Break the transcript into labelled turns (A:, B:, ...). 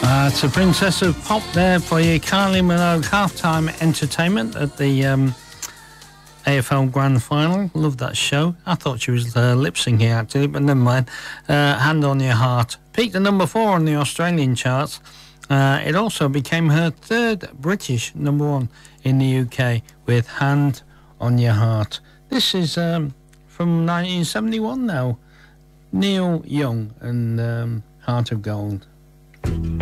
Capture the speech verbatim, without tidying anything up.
A: Uh, it's a Princess of Pop there for you. Kylie Minogue halftime entertainment at the um, A F L Grand Final. Love that show. I thought she was uh, lip syncing actually, but never mind. Uh, Hand on Your Heart peaked at number four on the Australian charts. Uh, it also became her third British number one in the U K with Hand on Your Heart. This is um, from nineteen seventy-one now. Neil Young and um, Heart of Gold.